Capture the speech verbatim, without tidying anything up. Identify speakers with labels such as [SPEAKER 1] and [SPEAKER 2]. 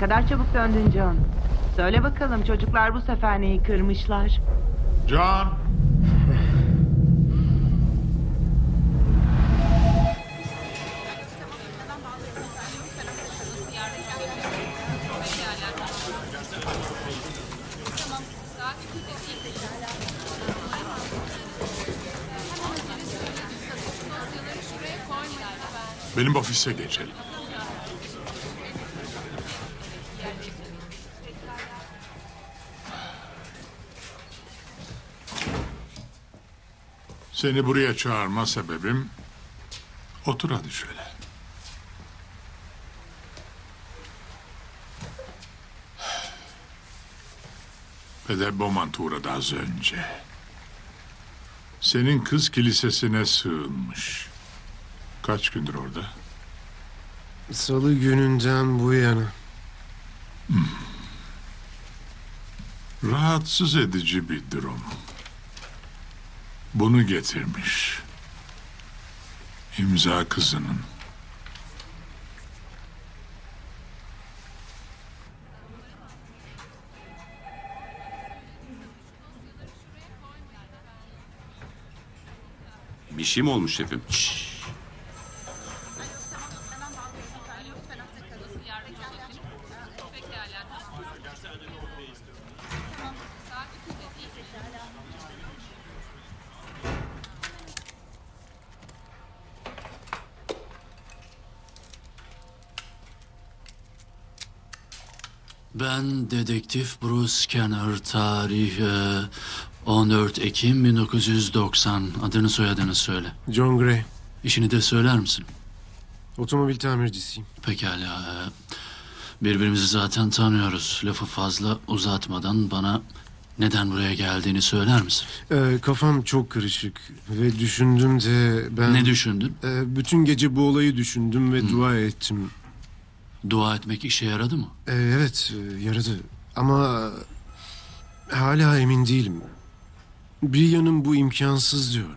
[SPEAKER 1] kadar çabuk döndün John. Söyle bakalım çocuklar bu sefer neyi kırmışlar?
[SPEAKER 2] John. Benim ofise geçelim. Seni buraya çağırma sebebim... Otur hadi şöyle. Peder Beaumont uğradı az önce. Senin kız kilisesine sığınmış. Kaç gündür orada?
[SPEAKER 3] Salı gününden bu yana.
[SPEAKER 2] Rahatsız edici bir durum. Bunu getirmiş. İmza kızının.
[SPEAKER 4] Bir şey mi olmuş şefim?
[SPEAKER 5] Ben dedektif Bruce Scanner, tarih e, on dört Ekim bin dokuz yüz doksan. Adını soyadını söyle.
[SPEAKER 3] John Gray.
[SPEAKER 5] İşini de söyler misin?
[SPEAKER 3] Otomobil tamircisiyim.
[SPEAKER 5] Pekala. e, Birbirimizi zaten tanıyoruz. Lafı fazla uzatmadan bana neden buraya geldiğini söyler misin?
[SPEAKER 3] Ee, kafam çok karışık ve düşündüm de ben...
[SPEAKER 5] Ne düşündün?
[SPEAKER 3] Ee, bütün gece bu olayı düşündüm ve dua ettim.
[SPEAKER 5] Dua etmek işe yaradı mı?
[SPEAKER 3] Ee, evet, e, yaradı. Ama hala emin değilim. Bir yanım bu imkansız diyor.